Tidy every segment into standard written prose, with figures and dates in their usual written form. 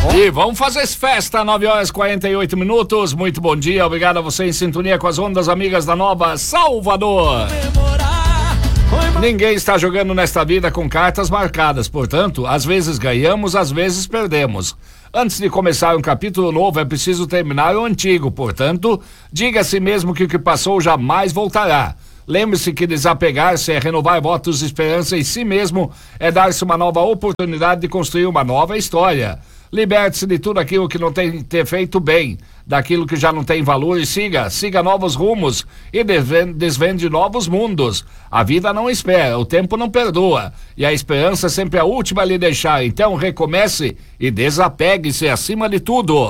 E vamos fazer essa festa, 9h48. Muito bom dia, obrigado a você em sintonia com as ondas amigas da Nova Salvador. Ninguém está jogando nesta vida com cartas marcadas, portanto, às vezes ganhamos, às vezes perdemos. Antes de começar um capítulo novo, é preciso terminar o antigo, portanto, diga a si mesmo que o que passou jamais voltará. Lembre-se que desapegar-se é renovar votos de esperança em si mesmo, é dar-se uma nova oportunidade de construir uma nova história. Liberte-se de tudo aquilo que não tem ter feito bem, daquilo que já não tem valor e siga novos rumos e desvende novos mundos. A vida não espera, o tempo não perdoa e a esperança sempre é a última a lhe deixar. Então recomece e desapegue-se acima de tudo.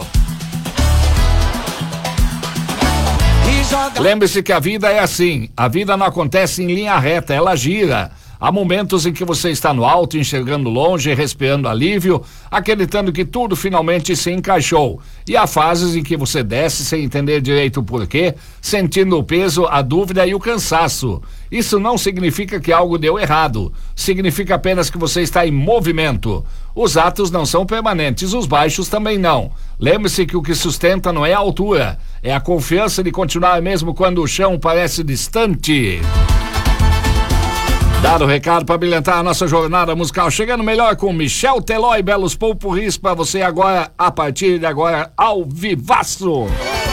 Lembre-se que a vida é assim, a vida não acontece em linha reta, ela gira. Há momentos em que você está no alto, enxergando longe, respirando alívio, acreditando que tudo finalmente se encaixou. E há fases em que você desce sem entender direito o porquê, sentindo o peso, a dúvida e o cansaço. Isso não significa que algo deu errado, significa apenas que você está em movimento. Os atos não são permanentes, os baixos também não. Lembre-se que o que sustenta não é a altura, é a confiança de continuar mesmo quando o chão parece distante. Dado o recado para brilhantar a nossa jornada musical, chegando melhor com Michel Teló e belos popurris para você agora, a partir de agora, ao vivaço.